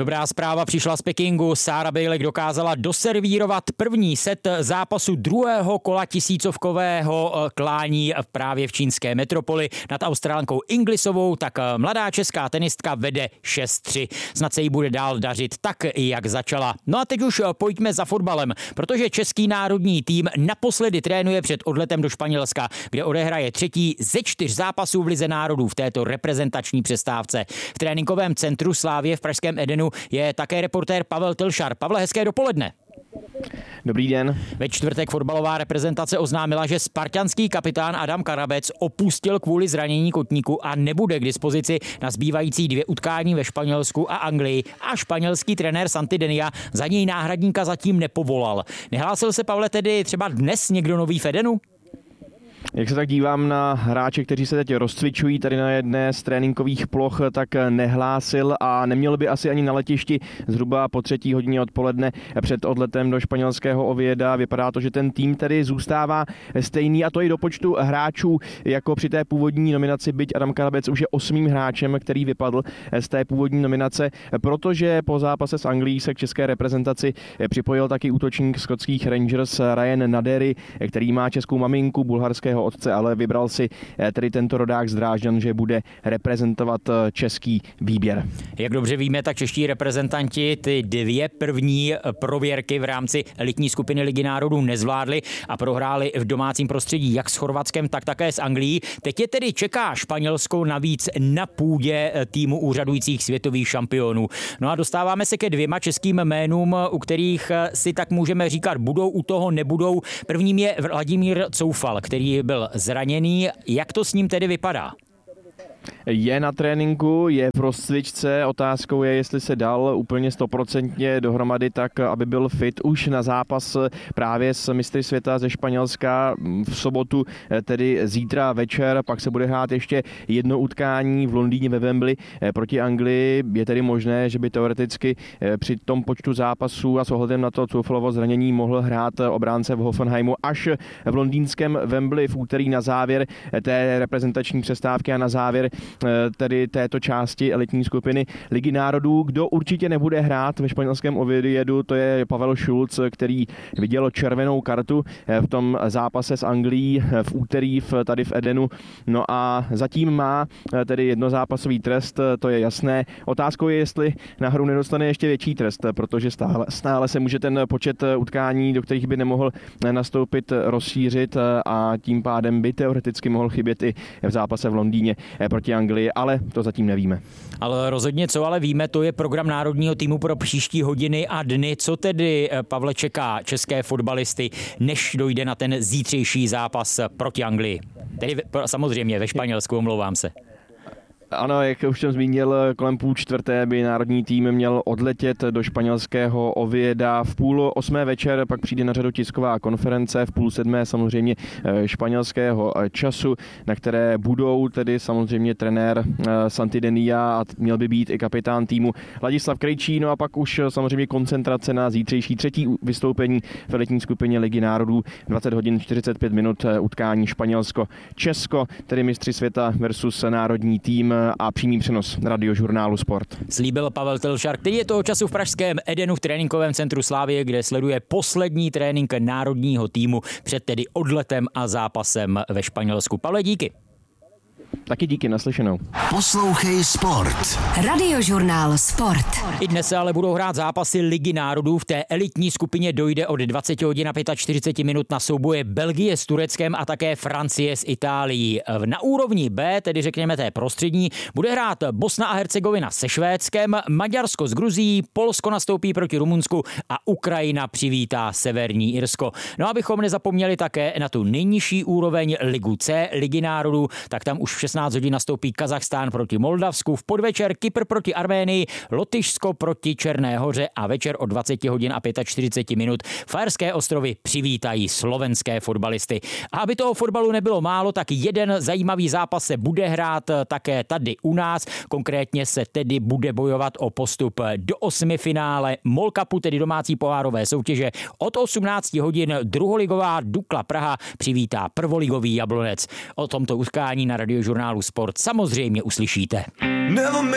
Dobrá zpráva přišla z Pekingu. Sarah Bejlek dokázala doservírovat první set zápasu druhého kola tisícovkového klání právě v čínské metropoli nad Australánkou Inglisovou, tak mladá česká tenistka vede 6-3. Snad se jí bude dál dařit tak, jak začala. No a teď už pojďme za fotbalem, protože český národní tým naposledy trénuje před odletem do Španělska, kde odehraje třetí ze 4 zápasů v Lize národů v této reprezentační přestávce. V tréninkovém centru Slavie v pražském Edenu je také reportér Pavel Tilšar. Pavle, hezké dopoledne. Dobrý den. Ve čtvrtek fotbalová reprezentace oznámila, že spartanský kapitán Adam Karabec opustil kvůli zranění kotníku a nebude k dispozici na zbývající 2 utkání ve Španělsku a Anglii a španělský trenér Santi Denia za něj náhradníka zatím nepovolal. Nehlásil se, Pavle, tedy třeba dnes někdo nový v Edenu? Jak se tak dívám na hráče, kteří se teď rozcvičují tady na jedné z tréninkových ploch, tak nehlásil a neměl by asi ani na letišti zhruba po 3. hodině odpoledne před odletem do španělského Ovieda. Vypadá to, že ten tým tedy zůstává stejný, a to i do počtu hráčů jako při té původní nominaci, byť Adam Karabec už je 8. hráčem, který vypadl z té původní nominace, protože po zápase s Anglií se k české reprezentaci připojil taky útočník skotských Rangers Ryan Nadery, který má českou maminku, bulharského otce, ale vybral si tedy tento rodák z Drážďan, že bude reprezentovat český výběr. Jak dobře víme, tak čeští reprezentanti ty 2 první prověrky v rámci elitní skupiny Ligy národů nezvládli a prohráli v domácím prostředí jak s Chorvatskem, tak také s Anglií. Teď je tedy čeká Španělsko navíc na půdě týmu úřadujících světových šampionů. No a dostáváme se ke 2 českým jménům, u kterých si tak můžeme říkat, budou u toho, nebudou. Prvním je Vladimír Coufal, který byl zraněný. Jak to s ním tedy vypadá? Je na tréninku, je v rozcvičce. Otázkou je, jestli se dal úplně 100% dohromady tak, aby byl fit už na zápas právě s mistry světa ze Španělska v sobotu, tedy zítra večer. Pak se bude hrát ještě jedno utkání v Londýně ve Wembley proti Anglii. Je tedy možné, že by teoreticky při tom počtu zápasů a s ohledem na to Coufalovo zranění mohl hrát obránce v Hoffenheimu až v londýnském Wembley v úterý na závěr té reprezentační přestávky a na závěr tedy této části elitní skupiny Ligy národů. Kdo určitě nebude hrát ve španělském Oviedu, to je Pavel Schulz, který viděl červenou kartu v tom zápase s Anglií v úterý tady v Edenu. No a zatím má tedy jednozápasový trest, to je jasné. Otázkou je, jestli na hru nedostane ještě větší trest, protože stále se může ten počet utkání, do kterých by nemohl nastoupit, rozšířit a tím pádem by teoreticky mohl chybět i v zápase v Londýně proti Anglii, ale to zatím nevíme. Ale rozhodně, co ale víme, to je program národního týmu pro příští hodiny a dny. Co tedy, Pavle, čeká české fotbalisty, než dojde na ten zítřejší zápas proti Anglii? Tedy samozřejmě ve Španělsku, omlouvám se. Ano, jak už jsem zmínil, kolem 7:30 by národní tým měl odletět do španělského Ovieda. V 6:30 večer pak přijde na řadu tisková konference, v 6:30 samozřejmě španělského času, na které budou tedy samozřejmě trenér Santi Denia a měl by být i kapitán týmu Ladislav Krejčí. No a pak už samozřejmě koncentrace na zítřejší 3. vystoupení v elitní skupině Ligy národů. 20 hodin 45 minut utkání Španělsko-Česko, tedy mistři světa versus národní tým a přímý přenos Radiožurnálu Sport. Slíbil Pavel Tilšar, který je toho času v pražském Edenu v tréninkovém centru Slavie, kde sleduje poslední trénink národního týmu před tedy odletem a zápasem ve Španělsku. Pavle, díky. Taky díky, naslyšenou. Poslouchej Sport. Radiožurnál Sport. I dnes se ale budou hrát zápasy Ligy národů. V té elitní skupině dojde od 20 hodin a 45 minut na souboje Belgie s Tureckem a také Francie s Itálií. Na úrovni B, tedy řekněme té prostřední, bude hrát Bosna a Hercegovina se Švédskem, Maďarsko s Gruzií, Polsko nastoupí proti Rumunsku a Ukrajina přivítá Severní Irsko. No, abychom nezapomněli také na tu nejnižší úroveň Ligu C, Ligy národů, tak tam už v 16 hodin nastoupí Kazachstán proti Moldavsku, v podvečer Kypr proti Arménii, Lotyšsko proti Černé Hoře a večer od 20 hodin a 45 minut Faerské ostrovy přivítají slovenské fotbalisty. A aby toho fotbalu nebylo málo, tak jeden zajímavý zápas se bude hrát také tady u nás. Konkrétně se tedy bude bojovat o postup do 8finále MOL Cupu, tedy domácí pohárové soutěže. Od 18 hodin druholigová Dukla Praha přivítá prvoligový Jablonec. O tomto utkání na Radiožurnálu Sport samozřejmě uslyšíte.